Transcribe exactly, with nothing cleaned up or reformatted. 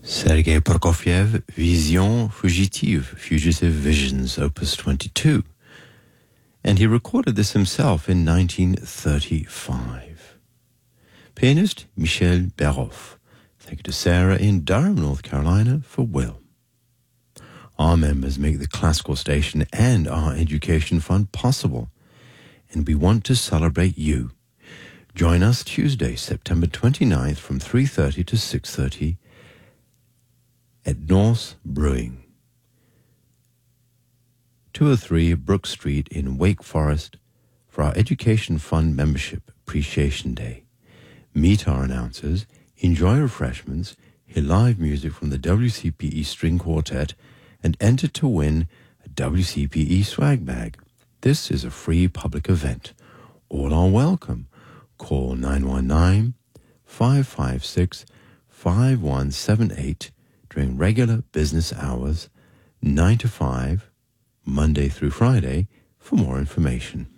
Sergei Prokofiev, Vision Fugitive, Fugitive Visions, Opus twenty-two. And he recorded this himself in nineteen thirty-five. Pianist Michel Beroff. Thank you to Sarah in Durham, North Carolina, for Will. Our members make the Classical Station and our Education Fund possible, and we want to celebrate you. Join us Tuesday, September twenty-ninth from three thirty to six thirty at Norse Brewing, two oh three Brook Street in Wake Forest, for our Education Fund Membership Appreciation Day. Meet our announcers, enjoy refreshments, hear live music from the W C P E String Quartet, and enter to win a W C P E swag bag. This is a free public event. All are welcome. Call nine one nine, five five six, five one seven eight during regular business hours, nine to five, Monday through Friday, for more information.